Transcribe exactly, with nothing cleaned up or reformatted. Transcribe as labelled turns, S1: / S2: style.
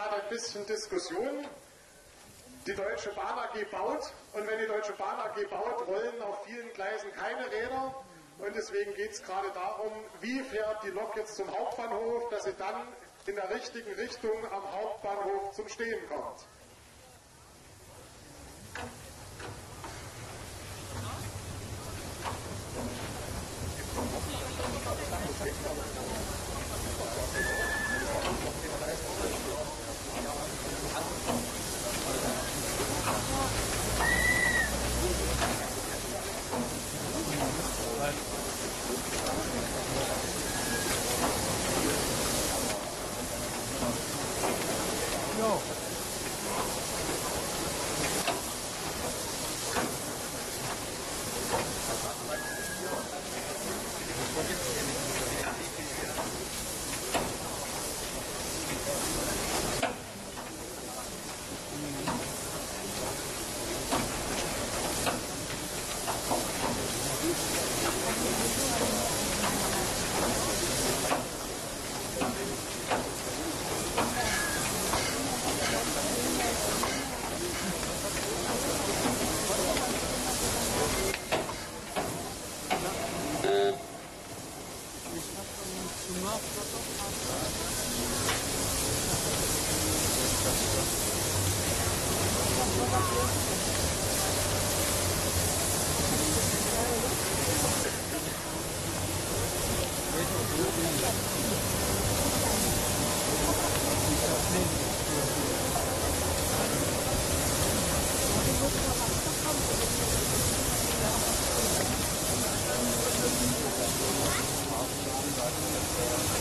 S1: gerade ein bisschen Diskussion. Die Deutsche Bahn A G baut und wenn die Deutsche Bahn A G baut, rollen auf vielen Gleisen keine Räder und deswegen geht es gerade darum, wie fährt die Lok jetzt zum Hauptbahnhof, dass sie dann in der richtigen Richtung am Hauptbahnhof zum Stehen kommt.
S2: Thank you.